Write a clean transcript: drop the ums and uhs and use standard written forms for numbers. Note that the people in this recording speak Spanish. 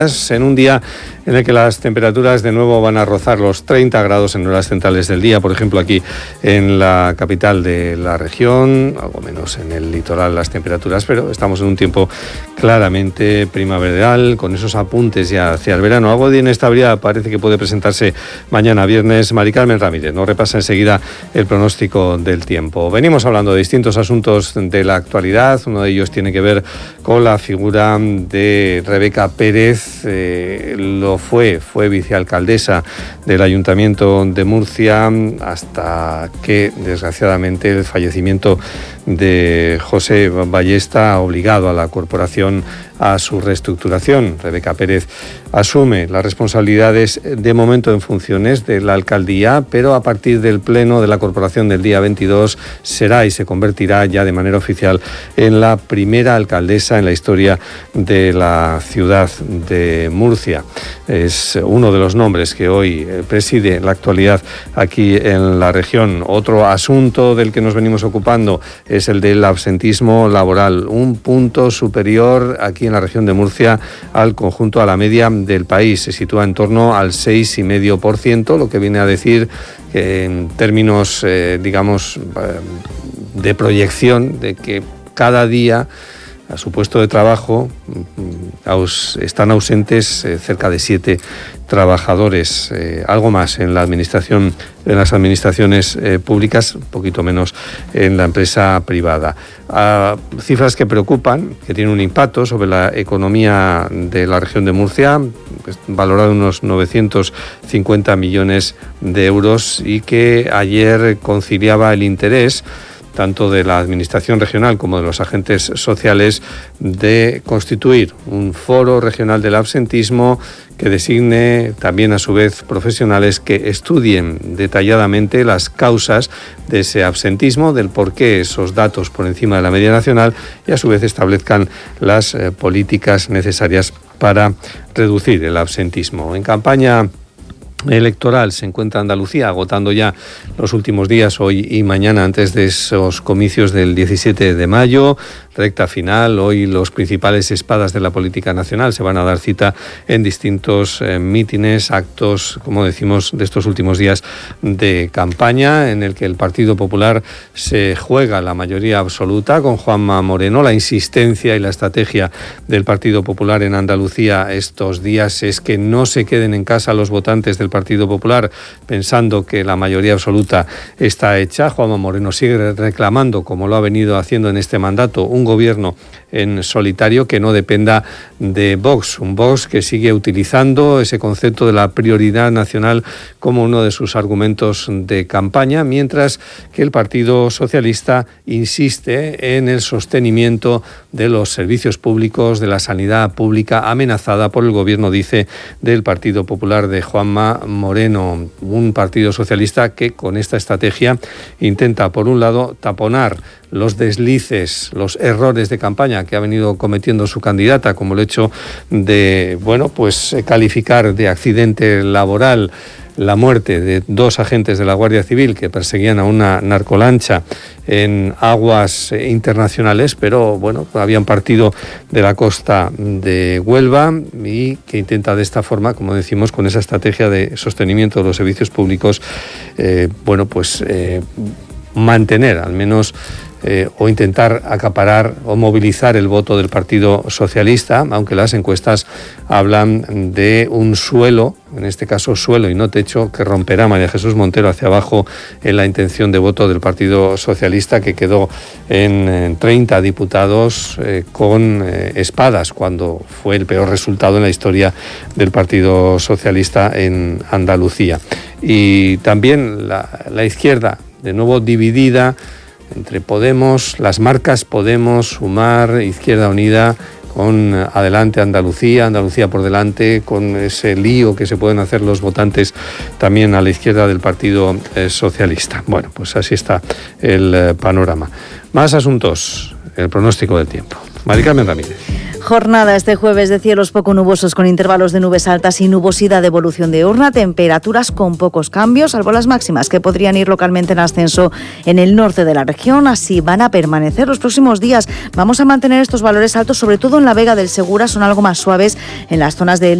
En un día en el que las temperaturas de nuevo van a rozar los 30 grados en horas centrales del día, por ejemplo aquí en la capital de la región, algo menos en el litoral las temperaturas, pero estamos en un tiempo claramente primaveral, con esos apuntes ya hacia el verano. Algo de inestabilidad parece que puede presentarse mañana viernes. Mari Carmen Ramírez nos repasa enseguida el pronóstico del tiempo. Venimos hablando de distintos asuntos de la actualidad, uno de ellos tiene que ver con la figura de Rebeca Pérez. Fue vicealcaldesa del Ayuntamiento de Murcia hasta que desgraciadamente el fallecimiento de José Ballesta ha obligado a la corporación a su reestructuración. Rebeca Pérez asume las responsabilidades de momento en funciones de la alcaldía, pero a partir del pleno de la corporación del día 22 será y se convertirá ya de manera oficial en la primera alcaldesa en la historia de la ciudad de Murcia. Es uno de los nombres que hoy preside la actualidad aquí en la región. Otro asunto del que nos venimos ocupando es el del absentismo laboral, un punto superior aquí en la región de Murcia al conjunto, a la media del país. Se sitúa en torno al 6,5%, lo que viene a decir que en términos, de proyección, de que cada día a su puesto de trabajo están ausentes cerca de 7 trabajadores, algo más en la administración, en las administraciones públicas, un poquito menos en la empresa privada. Cifras que preocupan, que tienen un impacto sobre la economía de la región de Murcia, valorado en unos 950 millones de euros y que ayer conciliaba el interés tanto de la Administración regional como de los agentes sociales, de constituir un foro regional del absentismo que designe también a su vez profesionales que estudien detalladamente las causas de ese absentismo, del por qué esos datos por encima de la media nacional y a su vez establezcan las políticas necesarias para reducir el absentismo. En campaña electoral se encuentra Andalucía, agotando ya los últimos días, hoy y mañana, antes de esos comicios del 17 de mayo, recta final. Hoy los principales espadas de la política nacional se van a dar cita en distintos mítines, actos, como decimos, de estos últimos días de campaña, en el que el Partido Popular se juega la mayoría absoluta con Juanma Moreno. La insistencia y la estrategia del Partido Popular en Andalucía estos días es que no se queden en casa los votantes del Partido Popular pensando que la mayoría absoluta está hecha. Juanma Moreno sigue reclamando, como lo ha venido haciendo en este mandato, un gobierno en solitario que no dependa de Vox, un Vox que sigue utilizando ese concepto de la prioridad nacional como uno de sus argumentos de campaña, mientras que el Partido Socialista insiste en el sostenimiento de los servicios públicos, de la sanidad pública amenazada por el gobierno, dice, del Partido Popular de Juanma Moreno. Un Partido Socialista que con esta estrategia intenta, por un lado, taponar los deslices, los errores de campaña que ha venido cometiendo su candidata, como el hecho de, calificar de accidente laboral la muerte de 2 agentes de la Guardia Civil que perseguían a una narcolancha en aguas internacionales, pero habían partido de la costa de Huelva, y que intenta de esta forma, como decimos, con esa estrategia de sostenimiento de los servicios públicos, mantener al menos o intentar acaparar o movilizar el voto del Partido Socialista, aunque las encuestas hablan de un suelo, en este caso suelo y no techo, que romperá María Jesús Montero hacia abajo en la intención de voto del Partido Socialista, que quedó en 30 diputados con espadas, cuando fue el peor resultado en la historia del Partido Socialista en Andalucía. Y también la izquierda, de nuevo dividida entre Podemos, las marcas Podemos, Sumar, Izquierda Unida, con Adelante Andalucía, Andalucía por delante, con ese lío que se pueden hacer los votantes también a la izquierda del Partido Socialista. Bueno, pues así está el panorama. Más asuntos, el pronóstico del tiempo. Mari Carmen Ramírez. Jornada este jueves de cielos poco nubosos con intervalos de nubes altas y nubosidad de evolución diurna, temperaturas con pocos cambios, salvo las máximas que podrían ir localmente en ascenso en el norte de la región. Así van a permanecer los próximos días. Vamos a mantener estos valores altos, sobre todo en la Vega del Segura, son algo más suaves en las zonas del